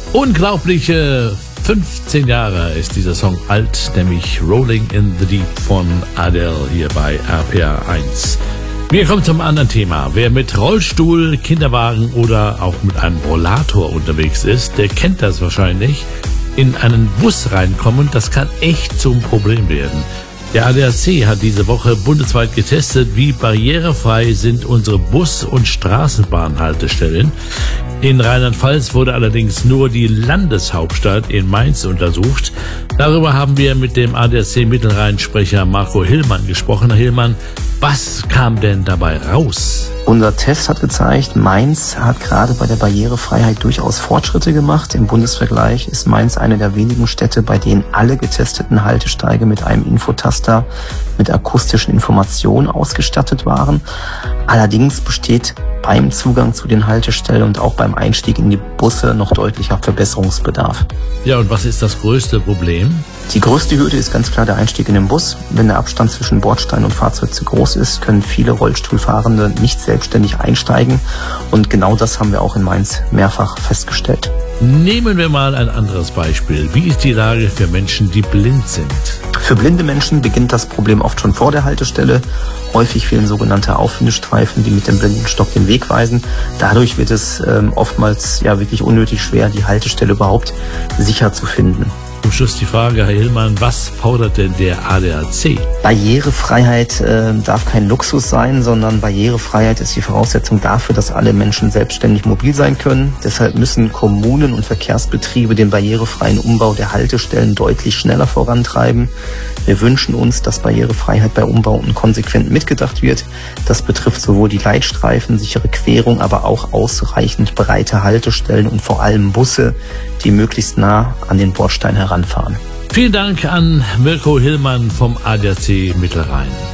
Unglaubliche 15 Jahre ist dieser Song alt, nämlich Rolling in the Deep von Adele hier bei RPR 1. Wir kommen zum anderen Thema. Wer mit Rollstuhl, Kinderwagen oder auch mit einem Rollator unterwegs ist, der kennt das wahrscheinlich. In einen Bus reinkommen, das kann echt zum Problem werden. Der ADAC hat diese Woche bundesweit getestet, wie barrierefrei sind unsere Bus- und Straßenbahnhaltestellen. In Rheinland-Pfalz wurde allerdings nur die Landeshauptstadt in Mainz untersucht. Darüber haben wir mit dem ADAC-Mittelrhein-Sprecher Marco Hillmann gesprochen. Herr Hillmann, was kam denn dabei raus? Unser Test hat gezeigt, Mainz hat gerade bei der Barrierefreiheit durchaus Fortschritte gemacht. Im Bundesvergleich ist Mainz eine der wenigen Städte, bei denen alle getesteten Haltesteige mit einem Infotaster mit akustischen Informationen ausgestattet waren. Allerdings besteht beim Zugang zu den Haltestellen und auch beim Einstieg in die Busse noch deutlicher Verbesserungsbedarf. Ja, und was ist das größte Problem? Die größte Hürde ist ganz klar der Einstieg in den Bus. Wenn der Abstand zwischen Bordstein und Fahrzeug zu groß ist, können viele Rollstuhlfahrende nicht selbstständig einsteigen. Und genau das haben wir auch in Mainz mehrfach festgestellt. Nehmen wir mal ein anderes Beispiel. Wie ist die Lage für Menschen, die blind sind? Für blinde Menschen beginnt das Problem oft schon vor der Haltestelle. Häufig fehlen sogenannte Auffindestreifen, die mit dem Blindenstock den Weg weisen. Dadurch wird es oftmals wirklich unnötig schwer, die Haltestelle überhaupt sicher zu finden. Zum Schluss die Frage, Herr Hillmann, was fordert denn der ADAC? Barrierefreiheit darf kein Luxus sein, sondern Barrierefreiheit ist die Voraussetzung dafür, dass alle Menschen selbstständig mobil sein können. Deshalb müssen Kommunen und Verkehrsbetriebe den barrierefreien Umbau der Haltestellen deutlich schneller vorantreiben. Wir wünschen uns, dass Barrierefreiheit bei Umbauten konsequent mitgedacht wird. Das betrifft sowohl die Leitstreifen, sichere Querung, aber auch ausreichend breite Haltestellen und vor allem Busse, die möglichst nah an den Bordstein heranfahren. Vielen Dank an Mirko Hillmann vom ADAC Mittelrhein.